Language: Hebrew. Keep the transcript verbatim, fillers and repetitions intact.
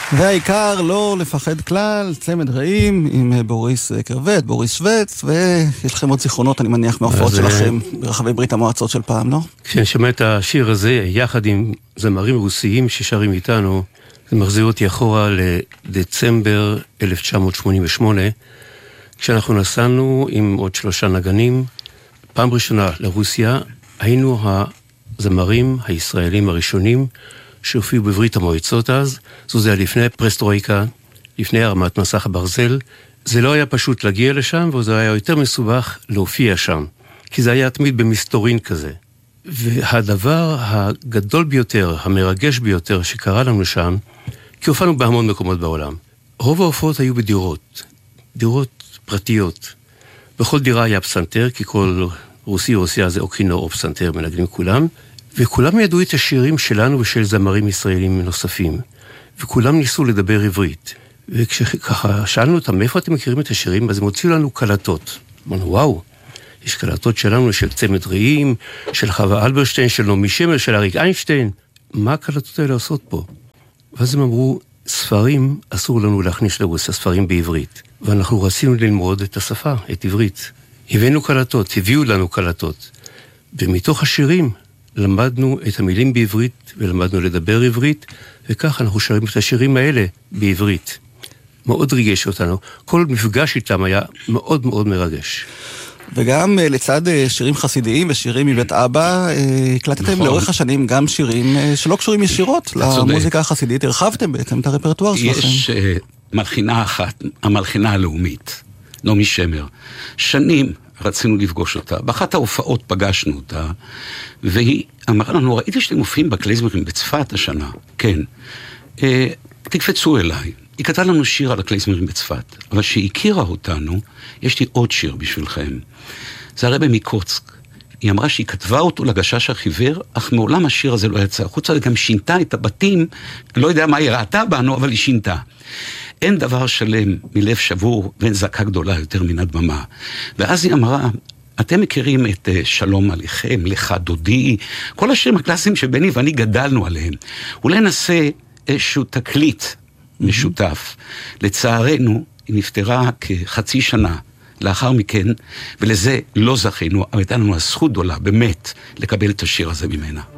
והעיקר לא לפחד כלל, צמד רעים עם בוריס קרבט, בוריס שווץ, ויש לכם עוד זיכרונות, אני מניח, מההופעות שלכם ברחבי ברית המועצות של פעם, לא? כשאני שומע את השיר הזה, יחד עם זמרים רוסיים ששרים איתנו, זה מחזיר אותי אחורה לדצמבר אלף תשע מאות שמונים ושמונה, כשאנחנו נסענו עם עוד שלושה נגנים, פעם ראשונה לרוסיה, היינו הזמרים הישראלים הראשונים שהופיעו בברית המועצות אז, זה היה לפני פרסטרויקה, לפני הרמת מסך הברזל, זה לא היה פשוט להגיע לשם, וזה היה יותר מסובך להופיע שם, כי זה היה תמיד במסתורין כזה. והדבר הגדול ביותר, המרגש ביותר שקרה לנו שם, כי הופענו בהמון מקומות בעולם. רוב ההופעות היו בדירות, דירות פרטיות. בכל דירה היה פסנתר, כי כל רוסי או רוסיה זה או כינור או פסנתר, מנגנים כולם, וכולם ידעו את השירים שלנו ושל זמרים ישראלים נוספים, וכולם ניסו לדבר עברית. וכשככה שאלנו אותם, מאיפה אתם מכירים את השירים? אז הם הוציאו לנו קלטות. אמרנו, וואו, יש קלטות שלנו של צמד רעים, של חווה אלברשטיין, של נעמי שמר, של אריק איינשטיין. מה הקלטות האלה עושות פה? ואז הם אמרו, ספרים אסור לנו להכניס לרוסיה, ספרים בעברית. ואנחנו רצינו ללמוד את השפה, את עברית. הבאנו קלטות, הביאו לנו קלטות. ומתוך השירים למדנו את המילים בעברית, ולמדנו לדבר עברית, וכך אנחנו שרים את השירים האלה בעברית. מאוד ריגש אותנו. כל מפגש איתם היה מאוד מאוד מרגש. וגם לצד שירים חסידיים ושירים מבית אבא, הקלטתם לאורך השנים גם שירים שלא קשורים ישירות למוזיקה החסידית. הרחבתם בעצם את הרפרטואר שלכם. יש מלחינה אחת, המלחינה הלאומית, נעמי שמר. שנים רצינו לפגוש אותה. באחת ההופעות פגשנו אותה, והיא אמרה לנו, ראיתי שאתם מופיעים בקלייזמרים בצפת השנה. כן. תקפצו אליי. היא כתבה לנו שיר על הקלייזמרים בצפת, אבל שהיא הכירה אותנו, יש לי עוד שיר בשבילכם. זה הרבי מקוצק. היא אמרה שהיא כתבה אותו לגשש החיוור, אך מעולם השיר הזה לא יצא. חוץ לזה גם שינתה את הבתים, לא יודע מה היא ראתה בנו, אבל היא שינתה. אין דבר שלם מלב שבור ואין זעקה גדולה יותר מן הדממה. ואז היא אמרה, אתם מכירים את שלום עליכם, לך דודי, כל השירים הקלאסיים שבני ואני גדלנו עליהם. אולי נעשה איזשהו תקליט משותף. לצערנו, היא נפטרה כחצי שנה לאחר מכן, ולזה לא זכינו, אבל הייתה לנו הזכות גדולה, באמת, לקבל את השיר הזה ממנה.